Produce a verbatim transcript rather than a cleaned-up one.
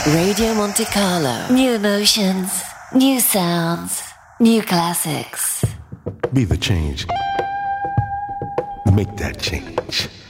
Radio Monte Carlo. New emotions, new sounds, new classics. Be the change. Make that change.